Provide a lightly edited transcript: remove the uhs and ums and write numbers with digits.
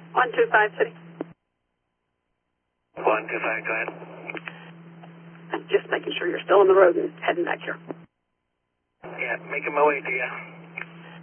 125 City. 125, go ahead. I'm just making sure you're still on the road and heading back here. Yeah, making my way to you.